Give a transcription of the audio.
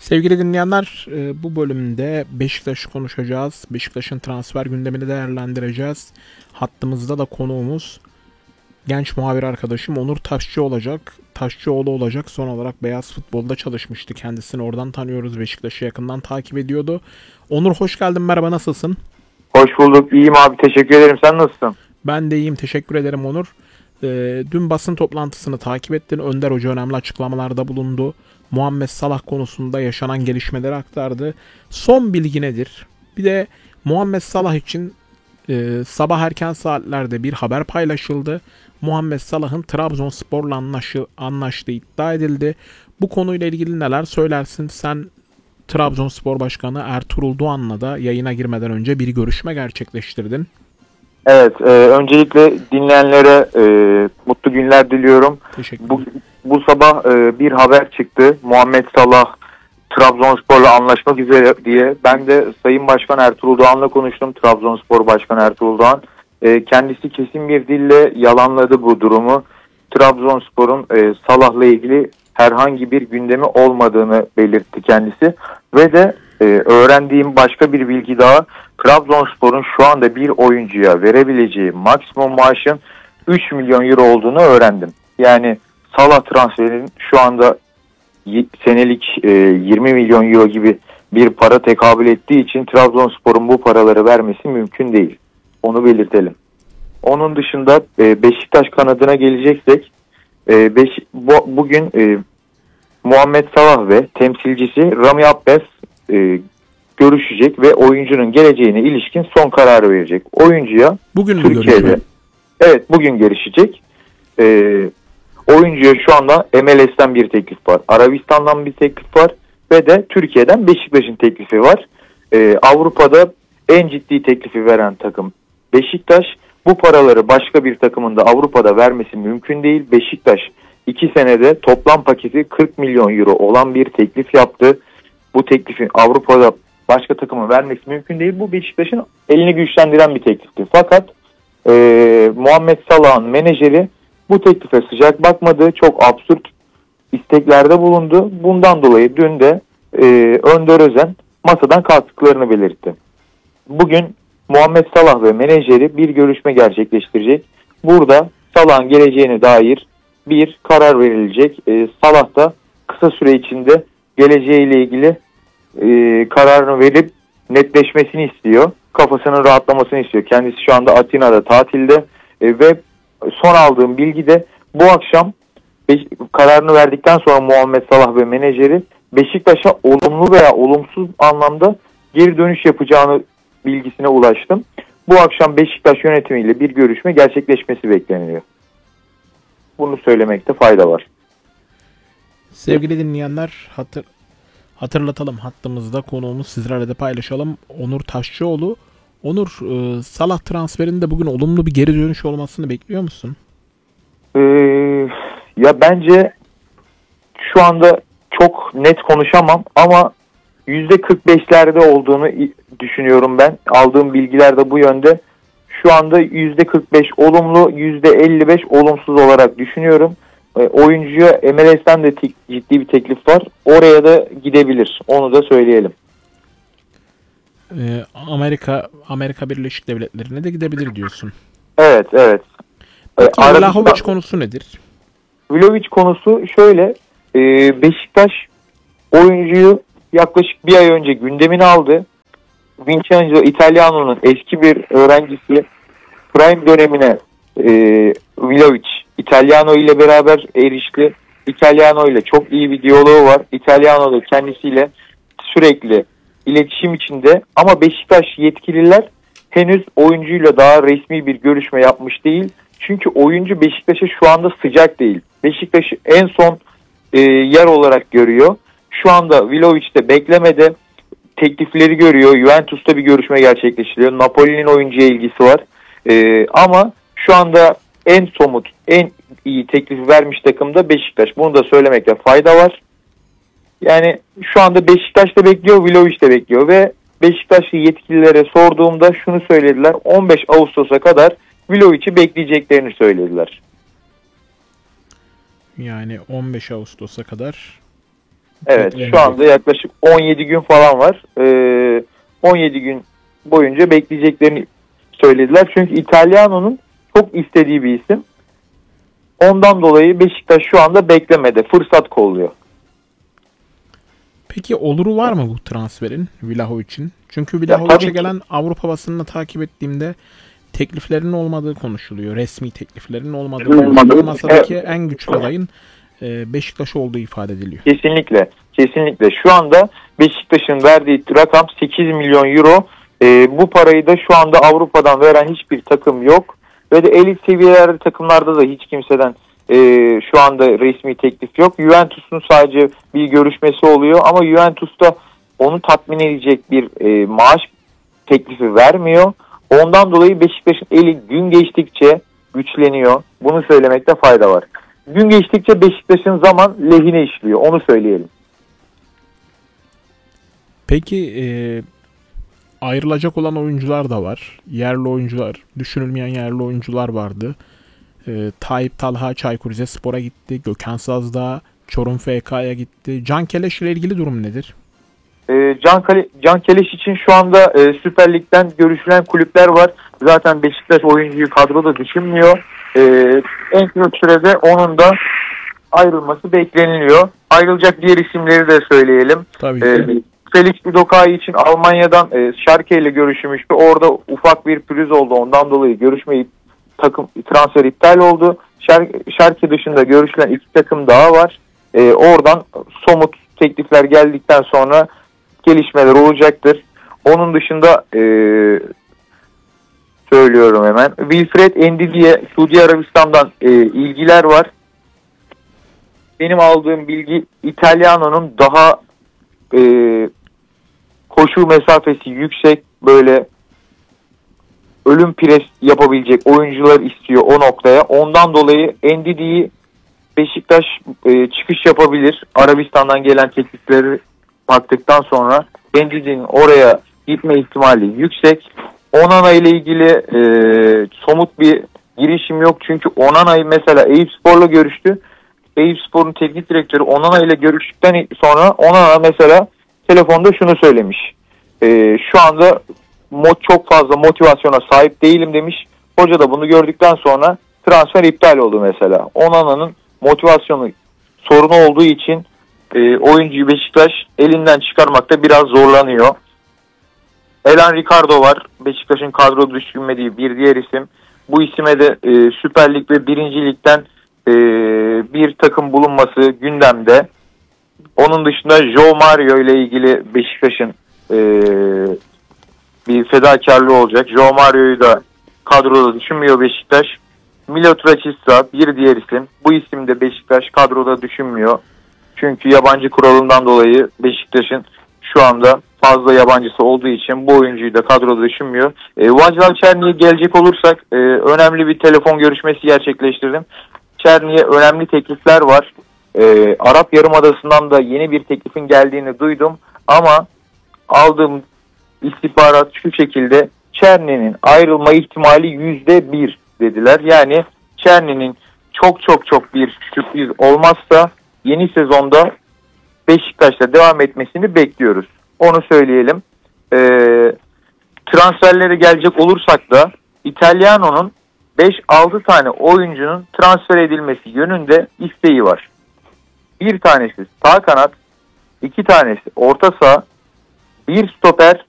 Sevgili dinleyenler, bu bölümde Beşiktaş'ı konuşacağız. Beşiktaş'ın transfer gündemini değerlendireceğiz. Hattımızda da konuğumuz genç muhabir arkadaşım Onur Taşçıoğlu olacak. Son olarak Beyaz Futbol'da çalışmıştı. Kendisini oradan tanıyoruz. Beşiktaş'ı yakından takip ediyordu. Onur hoş geldin. Merhaba, nasılsın? Hoş bulduk. İyiyim abi. Teşekkür ederim. Sen nasılsın? Ben de iyiyim. Teşekkür ederim Onur. Dün basın toplantısını takip ettin. Önder Hoca önemli açıklamalarda bulundu. Muhammed Salah konusunda yaşanan gelişmeleri aktardı. Son bilgi nedir? Bir de Muhammed Salah için sabah erken saatlerde bir haber paylaşıldı. Muhammed Salah'ın Trabzonspor'la anlaştığı iddia edildi. Bu konuyla ilgili neler söylersin? Sen Trabzonspor Başkanı Ertuğrul Doğan'la da yayına girmeden önce bir görüşme gerçekleştirdin. Evet. Öncelikle dinleyenlere mutlu günler diliyorum. Bu sabah bir haber çıktı. Muhammed Salah Trabzonspor'la anlaşmak üzere diye. Ben de Sayın Başkan Ertuğrul Doğan'la konuştum. Trabzonspor Başkanı Ertuğrul Doğan. Kendisi kesin bir dille yalanladı bu durumu. Trabzonspor'un Salah'la ilgili herhangi bir gündemi olmadığını belirtti kendisi. Ve de öğrendiğim başka bir bilgi daha, Trabzonspor'un şu anda bir oyuncuya verebileceği maksimum maaşın 3 milyon euro olduğunu öğrendim. Yani Salah transferinin şu anda senelik 20 milyon euro gibi bir para tekabül ettiği için Trabzonspor'un bu paraları vermesi mümkün değil. Onu belirtelim. Onun dışında Beşiktaş kanadına geleceksek bugün Muhammed Salah ve temsilcisi Rami Abbas görüşecek ve oyuncunun geleceğine ilişkin son kararı verecek. Oyuncuya bugün Türkiye'de, evet, bugün görüşecek. Oyuncuya şu anda MLS'ten bir teklif var. Arabistan'dan bir teklif var ve de Türkiye'den Beşiktaş'ın teklifi var. Avrupa'da en ciddi teklifi veren takım Beşiktaş. Bu paraları başka bir takımın da Avrupa'da vermesi mümkün değil. Beşiktaş 2 senede toplam paketi 40 milyon euro olan bir teklif yaptı. Bu teklifin Avrupa'da başka takıma vermesi mümkün değil. Bu Beşiktaş'ın elini güçlendiren bir teklifti. Fakat Muhammed Salah'ın menajeri bu teklife sıcak bakmadı. Çok absürt isteklerde bulundu. Bundan dolayı dün de Önder Özen masadan kalktıklarını belirtti. Bugün Muhammed Salah ve menajeri bir görüşme gerçekleştirecek. Burada Salah'ın geleceğine dair bir karar verilecek. Salah da kısa süre içinde geleceğiyle ilgili kararını verip netleşmesini istiyor. Kafasının rahatlamasını istiyor. Kendisi şu anda Atina'da tatilde ve son aldığım bilgi de bu akşam kararını verdikten sonra Muhammed Salah ve menajeri Beşiktaş'a olumlu veya olumsuz anlamda geri dönüş yapacağını bilgisine ulaştım. Bu akşam Beşiktaş yönetimiyle bir görüşme gerçekleşmesi bekleniyor. Bunu söylemekte fayda var. Sevgili dinleyenler, hatırlatalım, hattımızda konuğumuz, sizlerle de paylaşalım. Onur Taşçıoğlu. Onur, Salah transferinde bugün olumlu bir geri dönüş olmasını bekliyor musun? Ya bence şu anda çok net konuşamam ama %45'lerde olduğunu düşünüyorum ben. Aldığım bilgiler de bu yönde. Şu anda %45 olumlu, %55 olumsuz olarak düşünüyorum. Oyuncuya MLS'ten de ciddi bir teklif var. Oraya da gidebilir. Onu da söyleyelim. Amerika Birleşik Devletleri'ne de gidebilir diyorsun. Evet. Peki Vlahovic konusu nedir? Vlahovic konusu şöyle. Beşiktaş oyuncuyu yaklaşık bir ay önce gündemine aldı. Vincenzo Italiano'nun eski bir öğrencisi, prime dönemine Vlahovic Italiano ile beraber erişti. Italiano ile çok iyi bir diyaloğu var. Italiano da kendisiyle sürekli iletişim içinde ama Beşiktaş yetkililer henüz oyuncuyla daha resmi bir görüşme yapmış değil. Çünkü oyuncu Beşiktaş'a şu anda sıcak değil. Beşiktaş'ı en son yer olarak görüyor. Şu anda Vlahovic de beklemede, teklifleri görüyor. Juventus'ta bir görüşme gerçekleştiriyor. Napoli'nin oyuncuya ilgisi var. Ama şu anda en somut, en iyi teklifi vermiş takım da Beşiktaş. Bunu da söylemekte fayda var. Yani şu anda Beşiktaş da bekliyor, Vlahovic de bekliyor ve Beşiktaşlı yetkililere sorduğumda şunu söylediler. 15 Ağustos'a kadar Vlahovic'i bekleyeceklerini söylediler. Yani 15 Ağustos'a kadar Evet, Beklenecek. şu anda yaklaşık 17 gün falan var. 17 gün boyunca bekleyeceklerini söylediler. Çünkü Italiano'nun çok istediği bir isim. Ondan dolayı Beşiktaş şu anda beklemede. Fırsat kolluyor. Peki oluru var mı bu transferin Vlahovic'in? Çünkü tabii Vlahovic'e ki. gelen Avrupa basınını takip ettiğimde tekliflerin olmadığı konuşuluyor. Resmi tekliflerin olmadığı konuşuluyor. Masadaki en güçlü adayın Beşiktaş olduğu ifade ediliyor. Kesinlikle. Kesinlikle. Şu anda Beşiktaş'ın verdiği rakam 8 milyon euro. Bu parayı da şu anda Avrupa'dan veren hiçbir takım yok. Ve de elit seviyelerde takımlarda da hiç kimseden şu anda resmi teklif yok. Juventus'un sadece bir görüşmesi oluyor ama Juventus da onu tatmin edecek bir maaş teklifi vermiyor. Ondan dolayı Beşiktaş'ın eli gün geçtikçe güçleniyor. Bunu söylemekte fayda var. Gün geçtikçe Beşiktaş'ın zaman lehine işliyor. Onu söyleyelim. Peki ayrılacak olan oyuncular da var. Yerli oyuncular, düşünülmeyen yerli oyuncular vardı. Tayyip Talha Çaykur Rizespor'a gitti. Gökhan Sazdağ Çorum FK'ya gitti. Can Keleş ile ilgili durum nedir? Can Keleş için şu anda Süper Lig'den görüşülen kulüpler var. Zaten Beşiktaş oyuncuyu kadroda düşünmüyor. En kısa sürede onun da ayrılması bekleniliyor. Ayrılacak diğer isimleri de söyleyelim. Tabii. Felix Udokai için Almanya'dan Schalke ile görüşmüştü. Orada ufak bir pürüz oldu. Ondan dolayı görüşmeyip transfer iptal oldu. Schalke dışında görüşülen 2 takım daha var. Oradan somut teklifler geldikten sonra gelişmeler olacaktır. Onun dışında söylüyorum hemen. Wilfred Ndidiye Suudi Arabistan'dan ilgiler var. Benim aldığım bilgi İtalyano'nun daha koşu mesafesi yüksek, böyle ölüm pres yapabilecek oyuncular istiyor o noktaya. Ondan dolayı Ndidi'yi Beşiktaş çıkış yapabilir. Arabistan'dan gelen teklifleri baktıktan sonra Ndidi'nin oraya gitme ihtimali yüksek. Onana ile ilgili somut bir girişim yok. Çünkü Onana mesela Eyüpspor'la görüştü. Eyüpspor'un teknik direktörü Onana ile görüştükten sonra Onana mesela telefonda şunu söylemiş. Şu anda çok fazla motivasyona sahip değilim demiş. Hoca da bunu gördükten sonra transfer iptal oldu mesela. Onana'nın motivasyonu sorunu olduğu için oyuncuyu Beşiktaş elinden çıkarmakta biraz zorlanıyor. Elan Ricardo var. Beşiktaş'ın kadro düşünmediği bir diğer isim. Bu isime de Süper Lig ve 1. Lig'den bir takım bulunması gündemde. Onun dışında Joe Mario ile ilgili Beşiktaş'ın bir fedakarlığı olacak. Joe Mario'yu da kadroda düşünmüyor Beşiktaş. Milot Rashica bir diğer isim. Bu isim de Beşiktaş kadroda düşünmüyor. Çünkü yabancı kuralından dolayı Beşiktaş'ın şu anda fazla yabancısı olduğu için bu oyuncuyu da kadroda düşünmüyor. Vaclav Çerni'ye gelecek olursak önemli bir telefon görüşmesi gerçekleştirdim. Çerni'ye önemli teklifler var. Arap Yarımadası'ndan da yeni bir teklifin geldiğini duydum. Ama aldığım istihbarat şu şekilde: Çerni'nin ayrılma ihtimali %1 dediler. Yani Çerni'nin çok bir sürpriz olmazsa yeni sezonda Beşiktaş'ta devam etmesini bekliyoruz. Onu söyleyelim. Transferlere gelecek olursak da İtalyano'nun 5-6 tane oyuncunun transfer edilmesi yönünde isteği var. Bir tanesi sağ kanat, 2 tanesi orta saha, bir stoper,